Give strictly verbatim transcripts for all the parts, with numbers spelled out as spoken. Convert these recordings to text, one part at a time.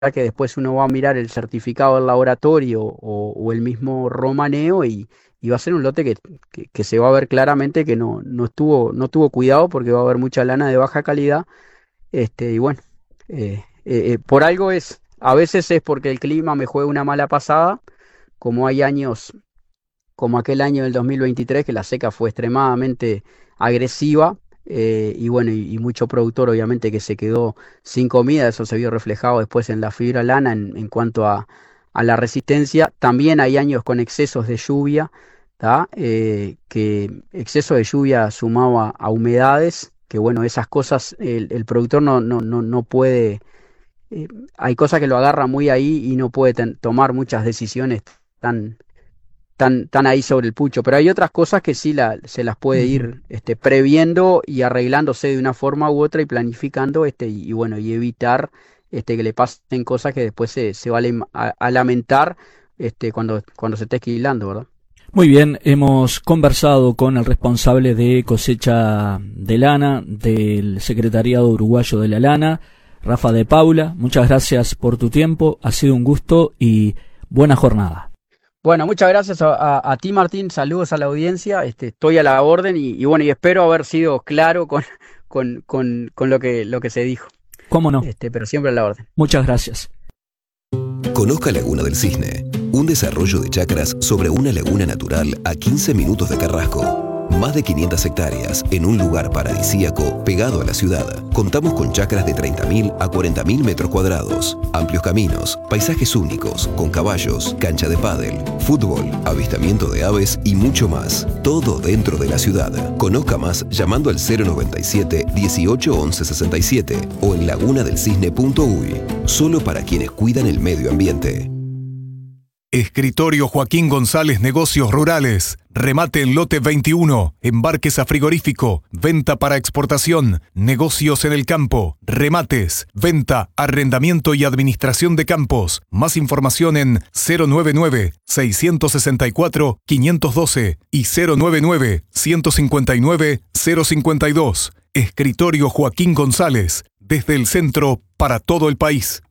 que después uno va a mirar el certificado del laboratorio o, o el mismo romaneo y, y va a ser un lote que, que- que se va a ver claramente que no, no estuvo, no tuvo cuidado porque va a haber mucha lana de baja calidad. Este, y bueno, eh, eh, eh, por algo es, a veces es porque el clima me juega una mala pasada, como hay años, como aquel año del dos mil veintitrés, que la seca fue extremadamente agresiva. Eh, y bueno, y, y mucho productor obviamente que se quedó sin comida, eso se vio reflejado después en la fibra lana en, en cuanto a, a la resistencia. También hay años con excesos de lluvia, ¿tá? Eh, que exceso de lluvia sumado a, a humedades, que bueno, esas cosas el, el productor no, no, no, no puede, eh, hay cosas que lo agarran muy ahí y no puede ten- tomar muchas decisiones tan tan, tan ahí sobre el pucho, pero hay otras cosas que sí la, se las puede Ujú. ir este, previendo y arreglándose de una forma u otra y planificando este, y, y bueno, y evitar este, que le pasen cosas que después se, se valen a, a lamentar este, cuando, cuando se esté esquilando, ¿verdad? Muy bien, hemos conversado con el responsable de cosecha de lana del Secretariado Uruguayo de la Lana, Rafa de Paula. Muchas gracias por tu tiempo, ha sido un gusto y buena jornada. Bueno, muchas gracias a, a- a ti, Martín, saludos a la audiencia, este, estoy a la orden y, y bueno, y espero haber sido claro con, con, con, con lo que, lo que se dijo, ¿Cómo no? este, pero siempre a la orden. Muchas gracias. Conozca Laguna del Cisne, un desarrollo de chacras sobre una laguna natural a quince minutos de Carrasco. Más de quinientas hectáreas en un lugar paradisíaco pegado a la ciudad. Contamos con chacras de treinta mil a cuarenta mil metros cuadrados, amplios caminos, paisajes únicos, con caballos, cancha de pádel, fútbol, avistamiento de aves y mucho más. Todo dentro de la ciudad. Conozca más llamando al cero noventa y siete, dieciocho, once, sesenta y siete o en laguna del cisne punto uy. Solo para quienes cuidan el medio ambiente. Escritorio Joaquín González Negocios Rurales. Remate en lote veintiuno. Embarques a frigorífico. Venta para exportación. Negocios en el campo. Remates. Venta, arrendamiento y administración de campos. Más información en cero noventa y nueve, seiscientos sesenta y cuatro, quinientos doce y cero noventa y nueve, ciento cincuenta y nueve, cero cincuenta y dos. Escritorio Joaquín González. Desde el centro para todo el país.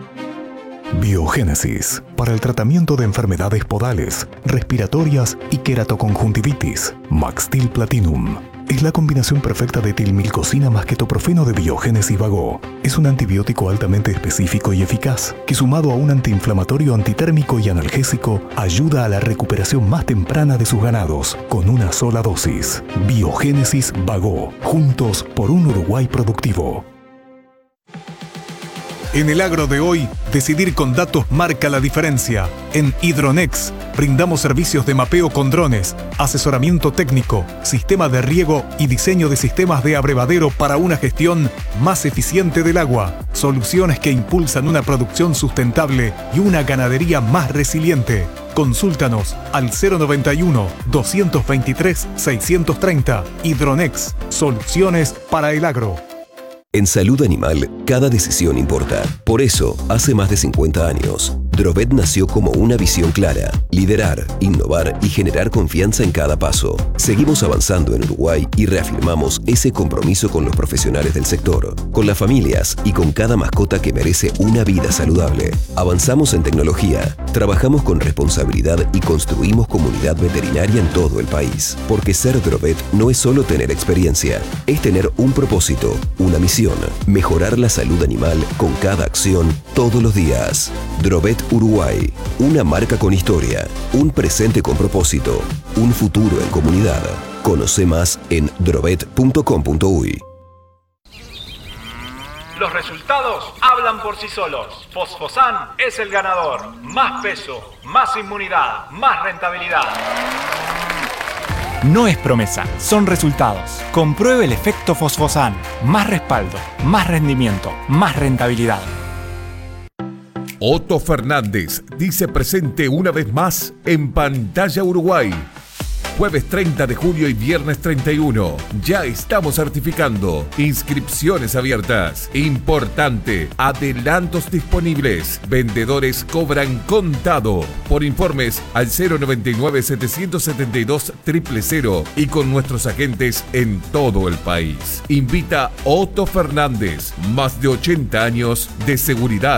Biogénesis, para el tratamiento de enfermedades podales, respiratorias y queratoconjuntivitis. Maxtil Platinum es la combinación perfecta de tilmilcosina más ketoprofeno de Biogénesis Vago. Es un antibiótico altamente específico y eficaz que, sumado a un antiinflamatorio, antitérmico y analgésico, ayuda a la recuperación más temprana de sus ganados con una sola dosis. Biogénesis Vago, juntos por un Uruguay productivo. En el agro de hoy, decidir con datos marca la diferencia. En Hidronex, brindamos servicios de mapeo con drones, asesoramiento técnico, sistema de riego y diseño de sistemas de abrevadero para una gestión más eficiente del agua. Soluciones que impulsan una producción sustentable y una ganadería más resiliente. Consúltanos al cero noventa y uno, doscientos veintitrés, seiscientos treinta. Hidronex, soluciones para el agro. En salud animal, cada decisión importa. Por eso, hace más de cincuenta años, Drovet nació como una visión clara: liderar, innovar y generar confianza en cada paso. Seguimos avanzando en Uruguay y reafirmamos ese compromiso con los profesionales del sector, con las familias y con cada mascota que merece una vida saludable. Avanzamos en tecnología, trabajamos con responsabilidad y construimos comunidad veterinaria en todo el país. Porque ser Drovet no es solo tener experiencia, es tener un propósito, una misión: mejorar la salud animal con cada acción, todos los días. Drovet Uruguay, una marca con historia, un presente con propósito, un futuro en comunidad. Conoce más en drovet punto com punto uy. Los resultados hablan por sí solos. Fosfosan es el ganador. Más peso, más inmunidad, más rentabilidad. No es promesa, son resultados. Compruebe el efecto Fosfosan. Más respaldo, más rendimiento, más rentabilidad. Otto Fernández dice presente una vez más en Pantalla Uruguay. Jueves treinta de julio y viernes treinta y uno. Ya estamos certificando. Inscripciones abiertas. Importante. Adelantos disponibles. Vendedores cobran contado. Por informes al cero noventa y nueve, setecientos setenta y dos, cero cero cero y con nuestros agentes en todo el país. Invita Otto Fernández. Más de ochenta años de seguridad